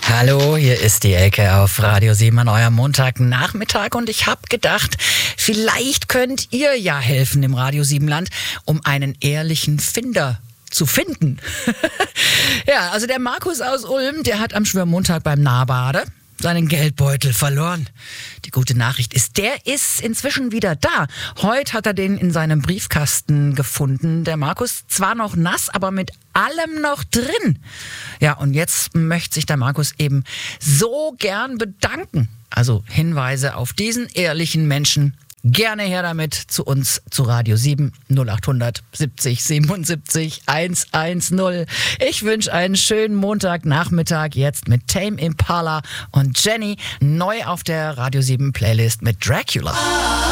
Hallo, hier ist die Elke auf Radio 7 an eurem Montagnachmittag und ich habe gedacht, vielleicht könnt ihr ja helfen im Radio 7 Land, um einen ehrlichen Finder zu finden. Ja, also der Markus aus Ulm, der hat am Schwörmontag beim Nahbade seinen Geldbeutel verloren. Die gute Nachricht ist, der ist inzwischen wieder da. Heute hat er den in seinem Briefkasten gefunden. Der Markus zwar noch nass, aber mit allem noch drin. Ja, und jetzt möchte sich der Markus eben so gern bedanken. Also Hinweise auf diesen ehrlichen Menschen. Gerne her damit zu uns, zu Radio 7 0800 70 77 110. Ich wünsche einen schönen Montagnachmittag jetzt mit Tame Impala und Jenny neu auf der Radio 7 Playlist mit Dracula.